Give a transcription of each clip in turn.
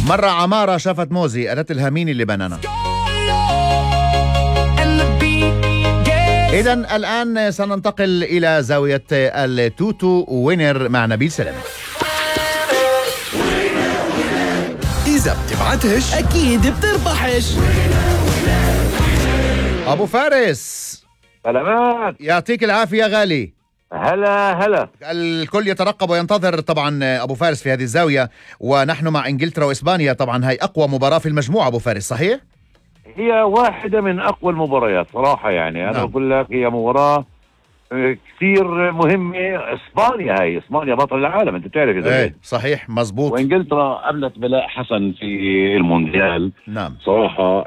مرة عمارة شافت موزي قالت لها مين اللي بنانا. إذن الآن سننتقل إلى زاوية التوتو وينر مع نبيل سلامة. إذا بتبعتش أكيد بتربحش. أبو فارس سلامات، يعطيك العافية غالي. هلا. الكل يترقب وينتظر طبعا أبو فارس في هذه الزاوية، ونحن مع إنجلترا وإسبانيا. طبعا هاي أقوى مباراة في المجموعة أبو فارس، صحيح؟ هي واحدة من أقوى المباريات صراحة، يعني أنا أقول لك هي مباراة كثير مهمة. إسبانيا بطل العالم، أنت بتعرف إذا ايه صحيح مزبوط. وإنجلترا قابلت بلاء حسن في المونديال. نعم صراحة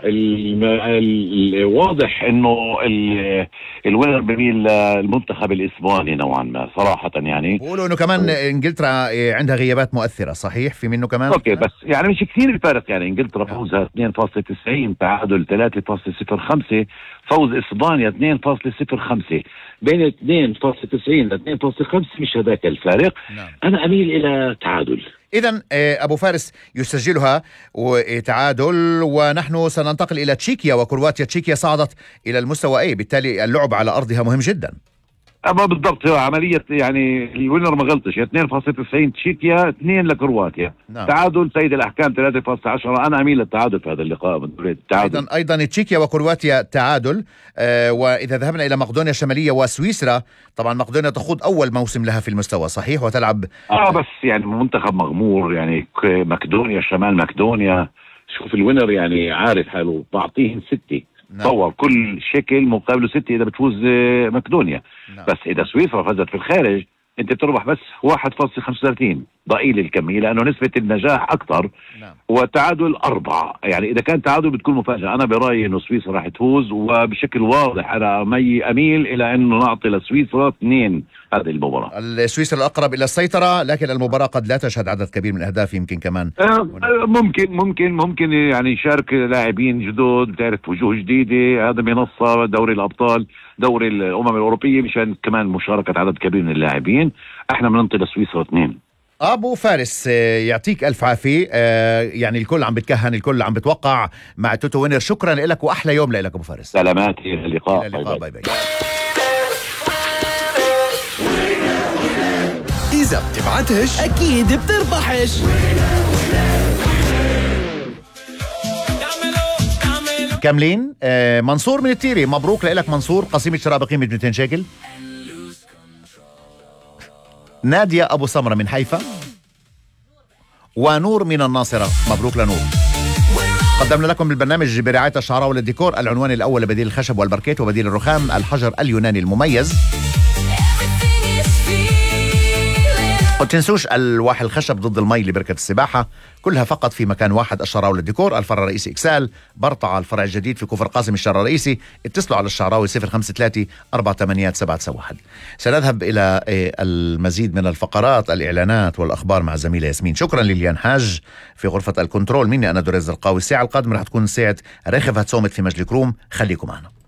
واضح إنه الوينر بميل للمنتخب الإسباني نوعا ما صراحة. يعني بقولوا إنه كمان إنجلترا عندها غيابات مؤثرة، صحيح؟ في منه كمان اوكي، بس يعني مش كثير الفارق. يعني انجلترا فوزها 2.90، تعادل 3.05، فوز اسبانيا 2.05. بين 2.90 ل 2.5 مش هذاك الفارق. نعم. انا اميل الى تعادل. إذن أبو فارس يسجلها وتعادل، ونحن سننتقل إلى تشيكيا وكرواتيا. تشيكيا صعدت إلى المستوى A، بالتالي اللعب على أرضها مهم جدا. اما بالضبط هو عملية، يعني الوينر ما غلطش، 2.90 تشيكيا، 2 لكرواتيا. نعم. تعادل سيد الاحكام 3.10. انا اميل للتعادل في هذا اللقاء. ايضا تشيكيا وكرواتيا تعادل. واذا ذهبنا الى مقدونيا الشمالية وسويسرا، طبعا مقدونيا تخوض اول موسم لها في المستوى، صحيح؟ وتلعب بس يعني منتخب مغمور، يعني مقدونيا شمال مقدونيا. شوف الوينر يعني عارف حاله، بعطيهم 6. نعم. طور كل شكل مقابله 6 اذا بتفوز مقدونيا. نعم. بس اذا سويسرا فازت في الخارج انت بتربح بس 1.35 ضئيل الكمية، لانه نسبة النجاح اكثر. نعم. وتعادل 4، يعني اذا كان تعادل بتكون مفاجأة. انا برأيي انه سويسرا راح تفوز، وبشكل واضح انا اميل الى انه نعطي لسويسرا 2 هذه المباراة. سويسرا الأقرب إلى السيطرة، لكن المباراة قد لا تشهد عدد كبير من الأهداف، يمكن كمان ممكن يعني يشارك لاعبين جدد، تعرف وجوه جديدة. هذا منصة دوري الأبطال، دوري الأمم الأوروبية، مشان كمان مشاركة عدد كبير من اللاعبين. احنا بننطي لسويسرا 2. أبو فارس يعطيك ألف عافية. يعني الكل عم بتكهن، الكل عم بتوقع مع توتو وينر. شكرا لك وأحلى يوم لك أبو فارس. سلامات، إلى اللقاء. باي باي. إذا بتبعتش أكيد بتربحش. كاملين. منصور من التيري، مبروك لك منصور، قسيمة شراء بقيمة 200 شيكل. نادية أبو سمرة من حيفا، ونور من الناصرة، مبروك لنور. قدمنا لكم بالبرنامج برعاية الشعراء والديكور. العنوان الأول بديل الخشب والبركيت، وبديل الرخام الحجر اليوناني المميز. وتنسوش ألواح الخشب ضد المي لبركة السباحة، كلها فقط في مكان واحد. الشعراوي للديكور، الفرع الرئيسي إكسال برطعة، الفرع الجديد في كفر قاسم الشارع الرئيسي. اتصلوا على الشعراوي 053-488-791. سنذهب إلى المزيد من الفقرات، الإعلانات والأخبار مع الزميلة ياسمين. شكرا لليان حاج في غرفة الكنترول. مني أنا دريز القاوي. الساعة القادمة رح تكون ساعة رخفة صومت في مجلس كروم. خليكم معنا.